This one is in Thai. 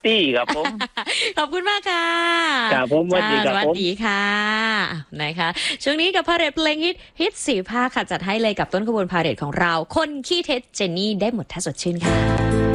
ตี้ครับผมขอบคุณมากค่ะครับผมสวัสดีครับสวัสผมดีค่ะนะคะช่วงนี้กับพาเหรดเพลงฮิตสี่ภาคค่ะจัดให้เลยกับต้นขบวนพาเหรดของเราคนขี้เท็จเจนนี่ได้หมดถ้าสดชื่นค่ะ